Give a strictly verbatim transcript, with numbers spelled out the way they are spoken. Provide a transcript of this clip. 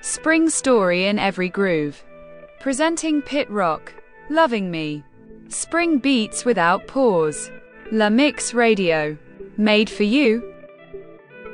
Spring story in every groove. Presenting Pit Rock. Loving Me. Spring beats without pause. La Mix Radio. Made for you,